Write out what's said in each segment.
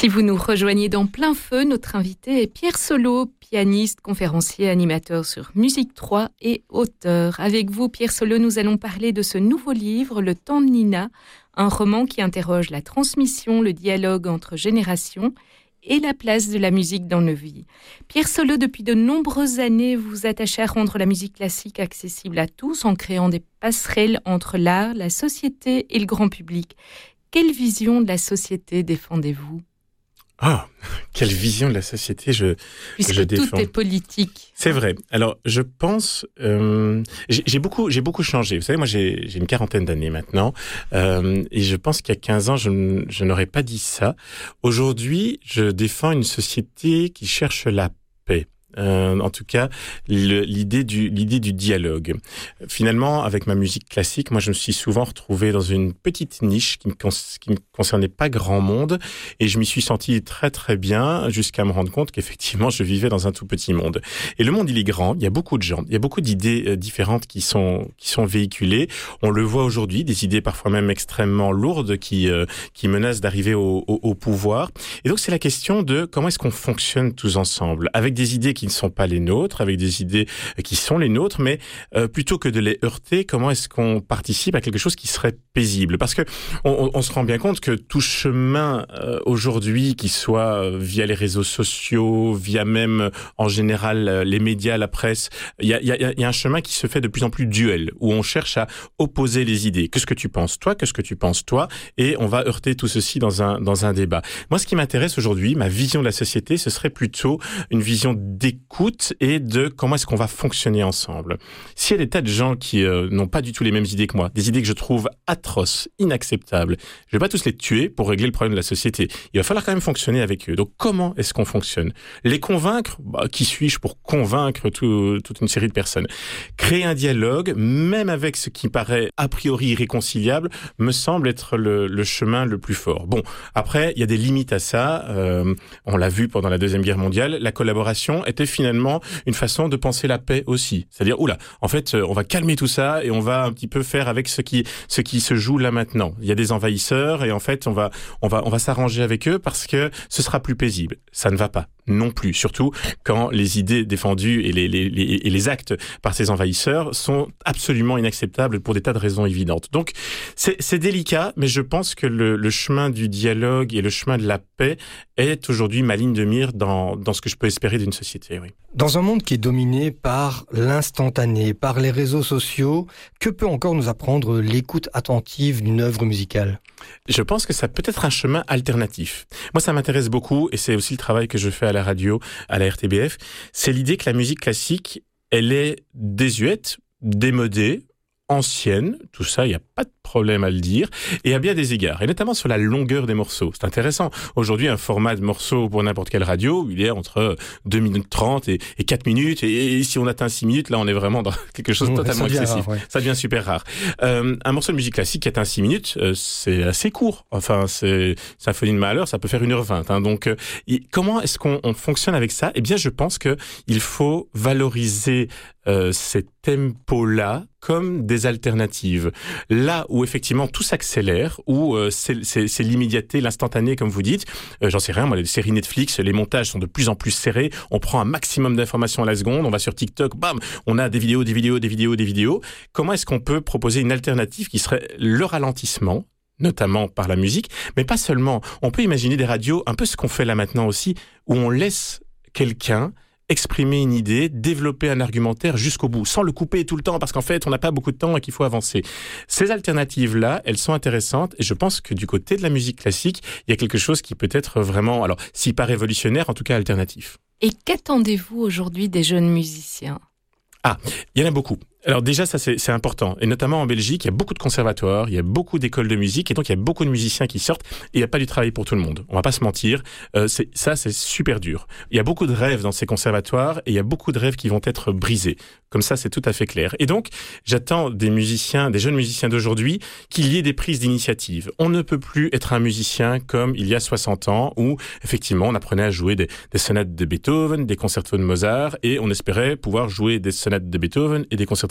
Si vous nous rejoignez dans plein feu, notre invité est Pierre Solo, pianiste, conférencier, animateur sur Musique 3 et auteur. Avec vous, Pierre Solo, nous allons parler de ce nouveau livre, Le temps de Nina, un roman qui interroge la transmission, le dialogue entre générations et la place de la musique dans nos vies. Pierre Solo, depuis de nombreuses années, vous vous attachez à rendre la musique classique accessible à tous en créant des passerelles entre l'art, la société et le grand public. Quelle vision de la société défendez-vous ? Ah, quelle vision de la société je défends. Tout est politique. C'est vrai. Alors, je pense... j'ai beaucoup changé. Vous savez, moi, j'ai une quarantaine d'années maintenant. Et je pense qu'il y a 15 ans, je n'aurais pas dit ça. Aujourd'hui, je défends une société qui cherche la paix. En tout cas, l'idée du dialogue. Finalement, avec ma musique classique, moi, je me suis souvent retrouvé dans une petite niche qui ne concernait pas grand monde, et je m'y suis senti très très bien jusqu'à me rendre compte qu'effectivement, je vivais dans un tout petit monde. Et le monde, il est grand. Il y a beaucoup de gens, il y a beaucoup d'idées différentes qui sont véhiculées. On le voit aujourd'hui, des idées parfois même extrêmement lourdes qui menacent d'arriver au pouvoir. Et donc, c'est la question de comment est-ce qu'on fonctionne tous ensemble, avec des idées qui ne sont pas les nôtres, avec des idées qui sont les nôtres, mais plutôt que de les heurter, comment est-ce qu'on participe à quelque chose qui serait paisible ? Parce que on se rend bien compte que tout chemin aujourd'hui, qu'il soit via les réseaux sociaux, via même en général les médias, la presse, il y a un chemin qui se fait de plus en plus duel, où on cherche à opposer les idées. Qu'est-ce que tu penses toi ? Qu'est-ce que tu penses toi ? Et on va heurter tout ceci dans un débat. Moi, ce qui m'intéresse aujourd'hui, ma vision de la société, ce serait plutôt une vision d'écoute et de comment est-ce qu'on va fonctionner ensemble. S'il y a des tas de gens qui n'ont pas du tout les mêmes idées que moi, des idées que je trouve atroces, inacceptables, je vais pas tous les tuer pour régler le problème de la société. Il va falloir quand même fonctionner avec eux. Donc comment est-ce qu'on fonctionne ? Les convaincre ? Qui suis-je pour convaincre toute une série de personnes ? Créer un dialogue, même avec ce qui paraît a priori irréconciliable, me semble être le chemin le plus fort. Bon, après, il y a des limites à ça. On l'a vu pendant la Deuxième Guerre mondiale, la collaboration était finalement une façon de penser la paix aussi. C'est-à-dire, en fait, on va calmer tout ça et on va un petit peu faire avec ce qui se joue là maintenant. Il y a des envahisseurs et en fait, on va s'arranger avec eux parce que ce sera plus paisible. Ça ne va pas non plus, surtout quand les idées défendues et les actes par ces envahisseurs sont absolument inacceptables pour des tas de raisons évidentes. Donc, c'est délicat, mais je pense que le chemin du dialogue et le chemin de la paix est aujourd'hui ma ligne de mire dans ce que je peux espérer d'une société, oui. Dans un monde qui est dominé par l'instantané, par les réseaux sociaux, que peut encore nous apprendre l'écoute attentive d'une œuvre musicale ? Je pense que ça peut être un chemin alternatif. Moi, ça m'intéresse beaucoup, et c'est aussi le travail que je fais à la radio, à la RTBF. C'est l'idée que la musique classique, elle est désuète, démodée, ancienne, tout ça, il n'y a pas de problème à le dire, et à bien des égards, et notamment sur la longueur des morceaux. C'est intéressant. Aujourd'hui, un format de morceau pour n'importe quelle radio, il est entre 2 minutes 30 et 4 minutes, et si on atteint 6 minutes, là, on est vraiment dans quelque chose de totalement excessif. Rare, ouais. Ça devient super rare. Un morceau de musique classique qui atteint 6 minutes, c'est assez court. Enfin, c'est Symphonie de Mahler, ça peut faire 1h20. Hein. Donc, comment est-ce qu'on fonctionne avec ça ? Eh bien, je pense que il faut valoriser ces tempos-là comme des alternatives. Là où effectivement tout s'accélère, où c'est l'immédiateté, l'instantané, comme vous dites. J'en sais rien, moi, les séries Netflix, les montages sont de plus en plus serrés. On prend un maximum d'informations à la seconde. On va sur TikTok, bam, on a des vidéos. Comment est-ce qu'on peut proposer une alternative qui serait le ralentissement, notamment par la musique, mais pas seulement. On peut imaginer des radios, un peu ce qu'on fait là maintenant aussi, où on laisse quelqu'un exprimer une idée, développer un argumentaire jusqu'au bout, sans le couper tout le temps, parce qu'en fait, on n'a pas beaucoup de temps et qu'il faut avancer. Ces alternatives-là, elles sont intéressantes, et je pense que du côté de la musique classique, il y a quelque chose qui peut être vraiment, alors, si pas révolutionnaire, en tout cas alternatif. Et qu'attendez-vous aujourd'hui des jeunes musiciens ? Il y en a beaucoup. Alors déjà, ça c'est important. Et notamment en Belgique, il y a beaucoup de conservatoires, il y a beaucoup d'écoles de musique, et donc il y a beaucoup de musiciens qui sortent, et il n'y a pas du travail pour tout le monde. On va pas se mentir, c'est super dur. Il y a beaucoup de rêves dans ces conservatoires, et il y a beaucoup de rêves qui vont être brisés. Comme ça, c'est tout à fait clair. Et donc, j'attends des jeunes musiciens d'aujourd'hui, qu'il y ait des prises d'initiative. On ne peut plus être un musicien comme il y a 60 ans, où effectivement, on apprenait à jouer des sonates de Beethoven, des concertos de Mozart, et on espérait pouvoir jouer des sonates de Beethoven et des concertos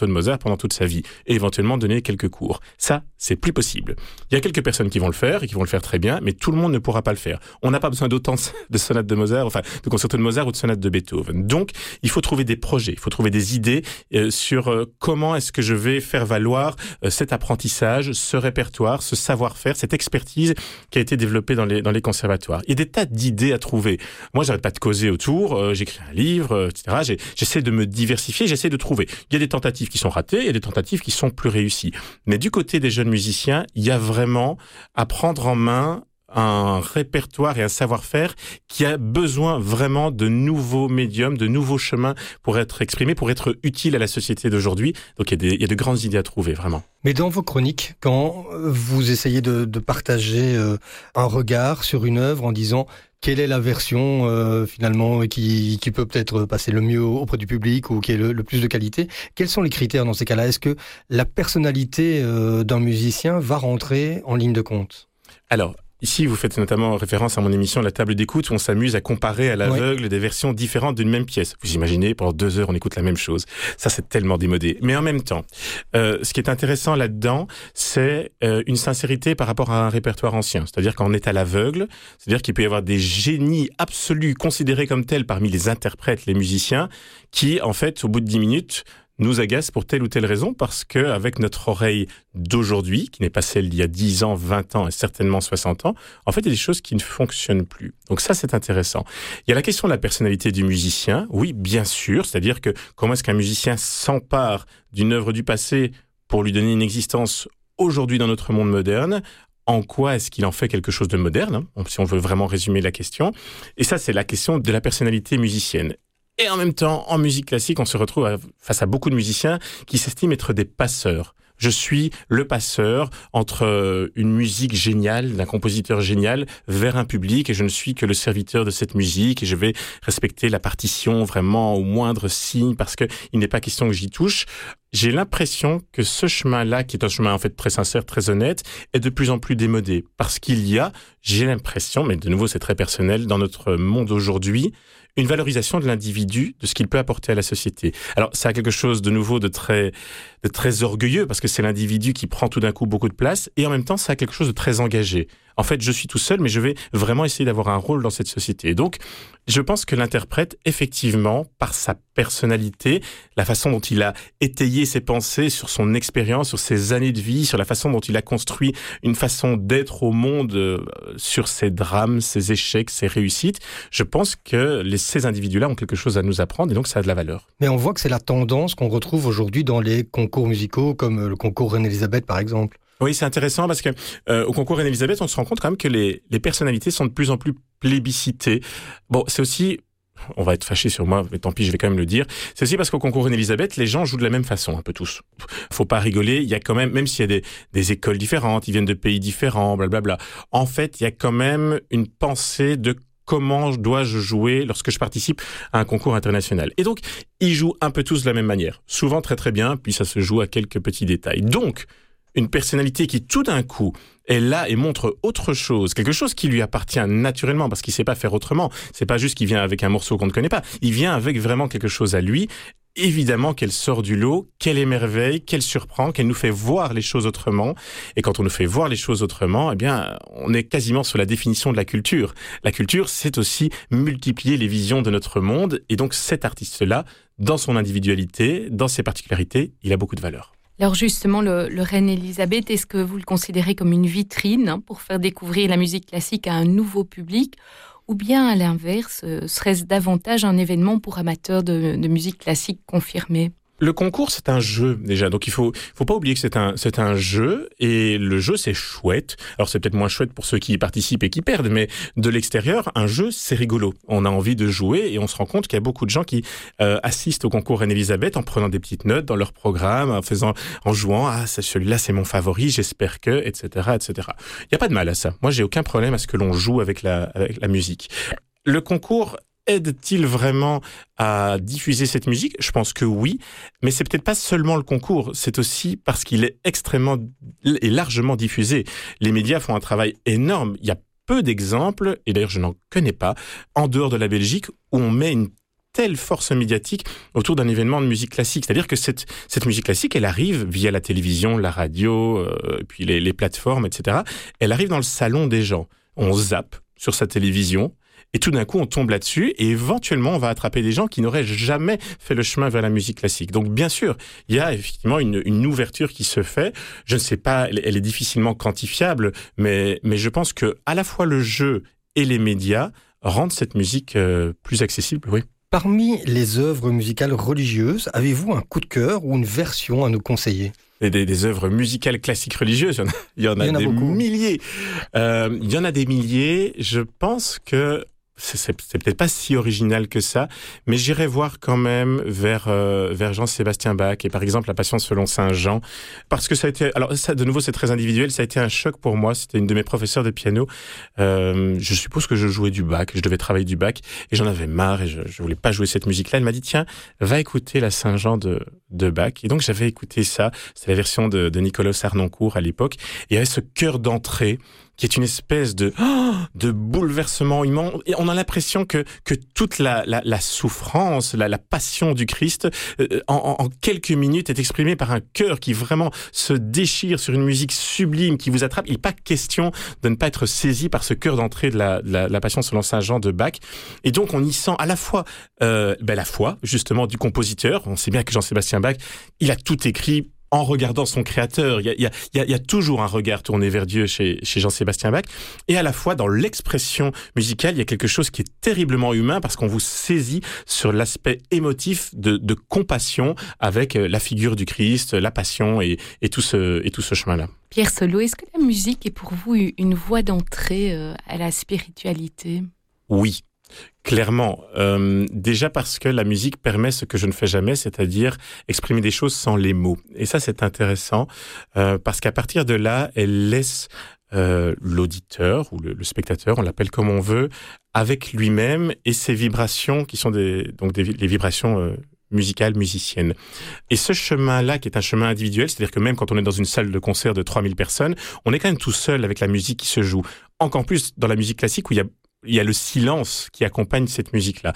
concerto de Mozart pendant toute sa vie et éventuellement donner quelques cours. Ça, c'est plus possible. Il y a quelques personnes qui vont le faire et qui vont le faire très bien, mais tout le monde ne pourra pas le faire. On n'a pas besoin d'autant de sonates de Mozart, enfin de concerto de Mozart ou de sonates de Beethoven. Donc, il faut trouver des projets, il faut trouver des idées sur comment est-ce que je vais faire valoir cet apprentissage, ce répertoire, ce savoir-faire, cette expertise qui a été développée dans les conservatoires. Il y a des tas d'idées à trouver. Moi, j'arrête pas de causer autour, j'écris un livre, etc. J'essaie de me diversifier, j'essaie de trouver. Il y a des tentatives qui sont ratées, il y a des tentatives qui sont plus réussies. Mais du côté des jeunes musiciens, il y a vraiment à prendre en main un répertoire et un savoir-faire qui a besoin vraiment de nouveaux médiums, de nouveaux chemins pour être exprimés, pour être utile à la société d'aujourd'hui. Donc il y a de grandes idées à trouver, vraiment. Mais dans vos chroniques, quand vous essayez de partager un regard sur une œuvre en disant quelle est la version finalement qui peut peut-être passer le mieux auprès du public ou qui est le plus de qualité, quels sont les critères dans ces cas-là? Est-ce que la personnalité d'un musicien va rentrer en ligne de compte? Alors, ici, vous faites notamment référence à mon émission La Table d'écoute où on s'amuse à comparer à l'aveugle des versions différentes d'une même pièce. Vous imaginez, pendant 2 heures, on écoute la même chose. Ça, c'est tellement démodé. Mais en même temps, ce qui est intéressant là-dedans, c'est une sincérité par rapport à un répertoire ancien. C'est-à-dire qu'on est à l'aveugle, c'est-à-dire qu'il peut y avoir des génies absolus considérés comme tels parmi les interprètes, les musiciens, qui, en fait, au bout de 10 minutes, nous agace pour telle ou telle raison parce que avec notre oreille d'aujourd'hui, qui n'est pas celle d'il y a 10 ans, 20 ans et certainement 60 ans, en fait, il y a des choses qui ne fonctionnent plus. Donc ça, c'est intéressant. Il y a la question de la personnalité du musicien. Oui, bien sûr. C'est-à-dire que comment est-ce qu'un musicien s'empare d'une œuvre du passé pour lui donner une existence aujourd'hui dans notre monde moderne? En quoi est-ce qu'il en fait quelque chose de moderne, hein, si on veut vraiment résumer la question. Et ça, c'est la question de la personnalité musicienne. Et en même temps, en musique classique, on se retrouve face à beaucoup de musiciens qui s'estiment être des passeurs. Je suis le passeur entre une musique géniale, d'un compositeur génial, vers un public, et je ne suis que le serviteur de cette musique, et je vais respecter la partition vraiment au moindre signe, parce que il n'est pas question que j'y touche. J'ai l'impression que ce chemin-là, qui est un chemin en fait très sincère, très honnête, est de plus en plus démodé. Parce qu'il y a, j'ai l'impression, mais de nouveau c'est très personnel, dans notre monde aujourd'hui, une valorisation de l'individu, de ce qu'il peut apporter à la société. Alors, ça a quelque chose de nouveau de très orgueilleux, parce que c'est l'individu qui prend tout d'un coup beaucoup de place, et en même temps, ça a quelque chose de très engagé. En fait, je suis tout seul, mais je vais vraiment essayer d'avoir un rôle dans cette société. Et donc, je pense que l'interprète, effectivement, par sa personnalité, la façon dont il a étayé ses pensées sur son expérience, sur ses années de vie, sur la façon dont il a construit une façon d'être au monde, sur ses drames, ses échecs, ses réussites, je pense que ces individus-là ont quelque chose à nous apprendre et donc ça a de la valeur. Mais on voit que c'est la tendance qu'on retrouve aujourd'hui dans les concours musicaux, comme le concours Reine-Élisabeth, par exemple. Oui, c'est intéressant parce que au concours Reine-Élisabeth, on se rend compte quand même que les personnalités sont de plus en plus plébiscitées. Bon, c'est aussi, on va être fâchés sur moi, mais tant pis, je vais quand même le dire. C'est aussi parce qu'au concours Reine-Élisabeth, les gens jouent de la même façon, un peu tous. Faut pas rigoler, il y a quand même s'il y a des écoles différentes, ils viennent de pays différents, blablabla. En fait, il y a quand même une pensée de comment dois-je jouer lorsque je participe à un concours international. Et donc, ils jouent un peu tous de la même manière. Souvent très très bien, puis ça se joue à quelques petits détails. Donc, une personnalité qui tout d'un coup est là et montre autre chose, quelque chose qui lui appartient naturellement parce qu'il sait pas faire autrement. C'est pas juste qu'il vient avec un morceau qu'on ne connaît pas. Il vient avec vraiment quelque chose à lui. Évidemment qu'elle sort du lot, qu'elle émerveille, qu'elle surprend, qu'elle nous fait voir les choses autrement. Et quand on nous fait voir les choses autrement, eh bien, on est quasiment sur la définition de la culture. La culture, c'est aussi multiplier les visions de notre monde. Et donc cet artiste-là, dans son individualité, dans ses particularités, il a beaucoup de valeur. Alors justement, le Reine-Élisabeth, est-ce que vous le considérez comme une vitrine pour faire découvrir la musique classique à un nouveau public? Ou bien, à l'inverse, serait-ce davantage un événement pour amateurs de musique classique confirmés? Le concours, c'est un jeu déjà, donc il faut pas oublier que c'est un jeu, et le jeu c'est chouette. Alors c'est peut-être moins chouette pour ceux qui y participent et qui perdent, mais de l'extérieur, un jeu c'est rigolo. On a envie de jouer et on se rend compte qu'il y a beaucoup de gens qui assistent au concours Reine-Élisabeth en prenant des petites notes dans leur programme, en jouant celui-là c'est mon favori, j'espère que, etc., etc. Il y a pas de mal à ça. Moi j'ai aucun problème à ce que l'on joue avec la musique. Le concours aide-t-il vraiment à diffuser cette musique? Je pense que oui, mais c'est peut-être pas seulement le concours, c'est aussi parce qu'il est extrêmement et largement diffusé. Les médias font un travail énorme. Il y a peu d'exemples, et d'ailleurs je n'en connais pas, en dehors de la Belgique, où on met une telle force médiatique autour d'un événement de musique classique. C'est-à-dire que cette musique classique, elle arrive via la télévision, la radio, puis les plateformes, etc. Elle arrive dans le salon des gens. On zappe sur sa télévision. Et tout d'un coup, on tombe là-dessus et éventuellement, on va attraper des gens qui n'auraient jamais fait le chemin vers la musique classique. Donc, bien sûr, il y a effectivement une ouverture qui se fait. Je ne sais pas, elle est difficilement quantifiable, mais je pense que à la fois le jeu et les médias rendent cette musique plus accessible, oui. Parmi les œuvres musicales religieuses, avez-vous un coup de cœur ou une version à nous conseiller ? Des œuvres musicales classiques religieuses, il y en a des milliers. Il y en a des milliers. Je pense que c'est peut-être pas si original que ça, mais j'irai voir quand même vers Jean-Sébastien Bach et par exemple La Passion selon Saint Jean, parce que ça a été, alors ça de nouveau c'est très individuel, ça a été un choc pour moi. C'était une de mes professeurs de piano. Je suppose que je jouais du Bach, je devais travailler du Bach et j'en avais marre et je voulais pas jouer cette musique-là. Elle m'a dit tiens, va écouter la Saint Jean de Bach. Et donc j'avais écouté ça. C'est la version de Nicolas Harnoncourt à l'époque. Et il y avait ce chœur d'entrée qui est une espèce de bouleversement immense. Et on a l'impression que toute la souffrance, la passion du Christ, en quelques minutes est exprimée par un chœur qui vraiment se déchire sur une musique sublime qui vous attrape. Il n'est pas question de ne pas être saisi par ce chœur d'entrée de la Passion selon Saint Jean de Bach. Et donc on y sent à la fois la foi justement du compositeur. On sait bien que Jean-Sébastien Bach, il a tout écrit en regardant son créateur. Il y a toujours un regard tourné vers Dieu chez Jean-Sébastien Bach. Et à la fois, dans l'expression musicale, il y a quelque chose qui est terriblement humain parce qu'on vous saisit sur l'aspect émotif de compassion avec la figure du Christ, la passion et tout ce chemin-là. Pierre Solo, est-ce que la musique est pour vous une voie d'entrée à la spiritualité ? Oui. Clairement, déjà parce que la musique permet ce que je ne fais jamais, c'est-à-dire exprimer des choses sans les mots. Et ça, c'est intéressant parce qu'à partir de là, elle laisse l'auditeur ou le spectateur, on l'appelle comme on veut, avec lui-même et ses vibrations qui sont les vibrations musicales, musiciennes. Et ce chemin-là, qui est un chemin individuel, c'est-à-dire que même quand on est dans une salle de concert de 3000 personnes, on est quand même tout seul avec la musique qui se joue. Encore plus dans la musique classique où il y a le silence qui accompagne cette musique-là.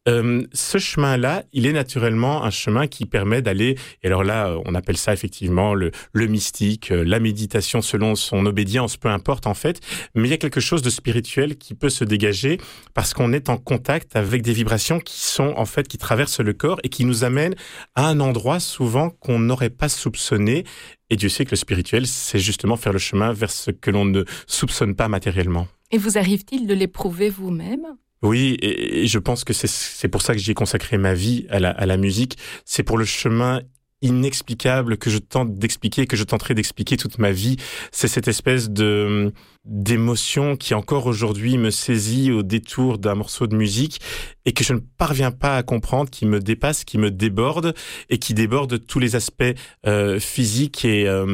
Ce chemin-là, il est naturellement un chemin qui permet d'aller, et alors là, on appelle ça effectivement le mystique, la méditation selon son obédience, peu importe en fait, mais il y a quelque chose de spirituel qui peut se dégager parce qu'on est en contact avec des vibrations qui traversent le corps et qui nous amènent à un endroit souvent qu'on n'aurait pas soupçonné. Et Dieu sait que le spirituel, c'est justement faire le chemin vers ce que l'on ne soupçonne pas matériellement. Et vous arrive-t-il de l'éprouver vous-même ? Oui, et je pense que c'est pour ça que j'y ai consacré ma vie à la musique. C'est pour le chemin inexplicable que je tente d'expliquer, que je tenterai d'expliquer toute ma vie. C'est cette espèce d'émotion qui encore aujourd'hui me saisit au détour d'un morceau de musique et que je ne parviens pas à comprendre, qui me dépasse, qui me déborde et qui déborde tous les aspects physiques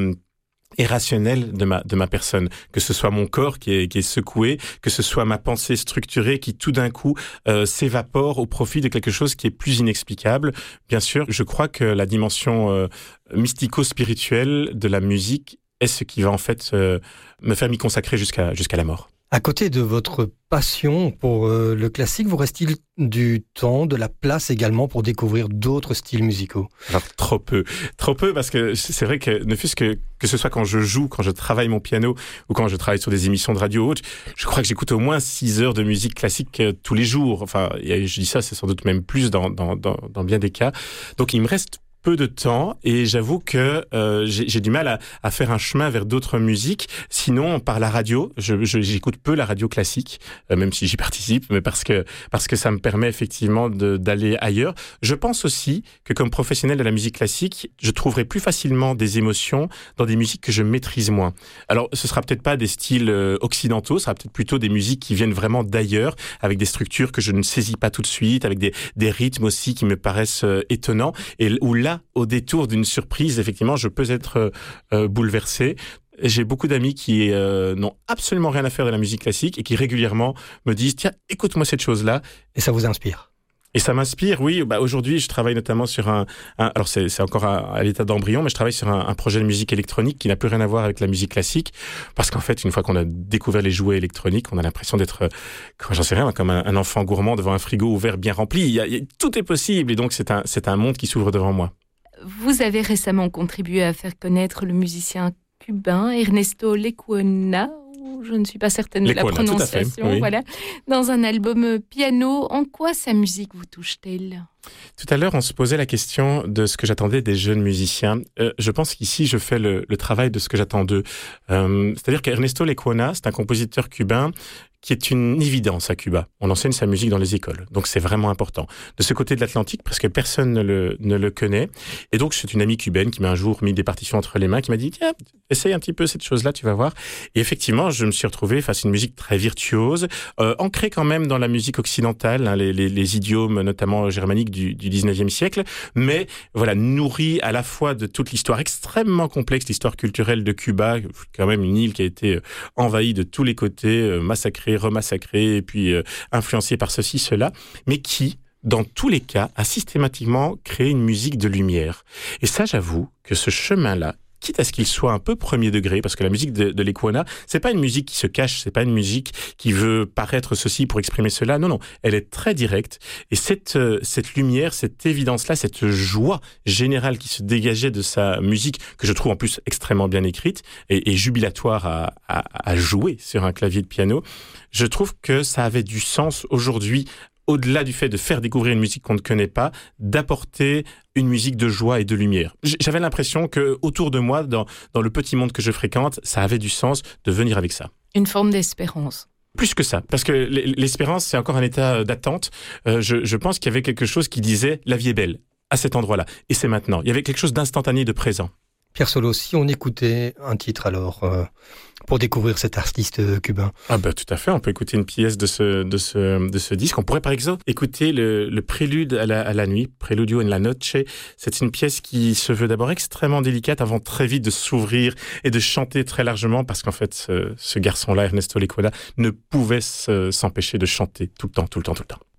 et rationnel de ma personne, que ce soit mon corps qui est secoué, que ce soit ma pensée structurée qui tout d'un coup s'évapore au profit de quelque chose qui est plus inexplicable. Bien sûr, je crois que la dimension mystico-spirituelle de la musique est ce qui va en fait me faire m'y consacrer jusqu'à la mort. À côté de votre passion pour le classique, vous reste-t-il du temps, de la place également pour découvrir d'autres styles musicaux ? Alors, trop peu parce que c'est vrai que ne fût-ce que ce soit quand je joue, quand je travaille mon piano ou quand je travaille sur des émissions de radio ou autre, je crois que j'écoute au moins 6 heures de musique classique tous les jours. Enfin, je dis ça, c'est sans doute même plus dans bien des cas. Donc, il me reste peu de temps et j'avoue que j'ai du mal à faire un chemin vers d'autres musiques. Sinon, par la radio, j'écoute peu la radio classique, même si j'y participe, mais parce que ça me permet effectivement d'aller ailleurs. Je pense aussi que comme professionnel de la musique classique, je trouverai plus facilement des émotions dans des musiques que je maîtrise moins. Alors, ce sera peut-être pas des styles occidentaux, ce sera peut-être plutôt des musiques qui viennent vraiment d'ailleurs, avec des structures que je ne saisis pas tout de suite, avec des rythmes aussi qui me paraissent étonnants, et où là, au détour d'une surprise, effectivement, je peux être bouleversé. J'ai beaucoup d'amis qui n'ont absolument rien à faire de la musique classique et qui régulièrement me disent « Tiens, écoute-moi cette chose-là ». Et ça vous inspire ? Et ça m'inspire, oui. Aujourd'hui, je travaille notamment sur alors c'est encore à l'état d'embryon, mais je travaille sur un projet de musique électronique qui n'a plus rien à voir avec la musique classique, parce qu'en fait, une fois qu'on a découvert les jouets électroniques, on a l'impression d'être, j'en sais rien, comme un enfant gourmand devant un frigo ouvert bien rempli. Tout est possible, et donc c'est un monde qui s'ouvre devant moi. Vous avez récemment contribué à faire connaître le musicien cubain Ernesto Lecuona, je ne suis pas certaine de la prononciation, oui. Voilà, dans un album piano. En quoi sa musique vous touche-t-elle ? Tout à l'heure, on se posait la question de ce que j'attendais des jeunes musiciens. Je pense qu'ici, je fais le travail de ce que j'attends d'eux. C'est-à-dire qu'Ernesto Lecuona, c'est un compositeur cubain qui est une évidence à Cuba. On enseigne sa musique dans les écoles, donc c'est vraiment important. De ce côté de l'Atlantique, presque personne ne le connaît. Et donc, c'est une amie cubaine qui m'a un jour mis des partitions entre les mains, qui m'a dit « Tiens, essaye un petit peu cette chose-là, tu vas voir ». Et effectivement, je me suis retrouvé face à une musique très virtuose, ancrée quand même dans la musique occidentale, hein, les idiomes notamment germaniques du 19e siècle, mais voilà, nourrie à la fois de toute l'histoire extrêmement complexe, l'histoire culturelle de Cuba, quand même une île qui a été envahie de tous les côtés, massacrée, remassacré et puis influencé par ceci, cela, mais qui, dans tous les cas, a systématiquement créé une musique de lumière. Et ça, j'avoue que ce chemin-là, quitte à ce qu'il soit un peu premier degré, parce que la musique de Lecuona, c'est pas une musique qui se cache, c'est pas une musique qui veut paraître ceci pour exprimer cela. Non, elle est très directe. Et cette lumière, cette évidence-là, cette joie générale qui se dégageait de sa musique, que je trouve en plus extrêmement bien écrite et jubilatoire à jouer sur un clavier de piano, je trouve que ça avait du sens aujourd'hui, au-delà du fait de faire découvrir une musique qu'on ne connaît pas, d'apporter une musique de joie et de lumière. J'avais l'impression que autour de moi, dans le petit monde que je fréquente, ça avait du sens de venir avec ça. Une forme d'espérance. Plus que ça, parce que l'espérance, c'est encore un état d'attente. Je pense qu'il y avait quelque chose qui disait « la vie est belle » à cet endroit-là. Et c'est maintenant. Il y avait quelque chose d'instantané, de présent. Pierre Solo, si on écoutait un titre alors pour découvrir cet artiste cubain. Tout à fait, on peut écouter une pièce de ce disque. On pourrait par exemple écouter le prélude à la nuit, Preludio en la noche. C'est une pièce qui se veut d'abord extrêmement délicate avant très vite de s'ouvrir et de chanter très largement, parce qu'en fait ce garçon-là, Ernesto Lecuona, ne pouvait s'empêcher de chanter tout le temps.